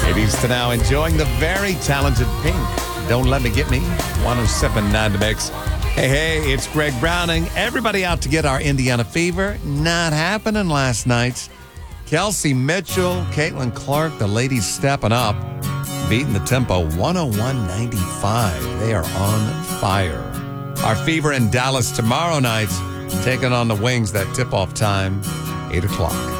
Ladies to now enjoying the very talented Pink. Don't Let Me Get Me. 107.9 The Mix. Hey, it's Greg Browning. Everybody out to get our Indiana Fever. Not happening last night. Kelsey Mitchell, Caitlin Clark, the ladies stepping up, beating the tempo 101.95. They are on fire. Our Fever in Dallas tomorrow night, taking on the Wings, that tip-off time, 8 o'clock.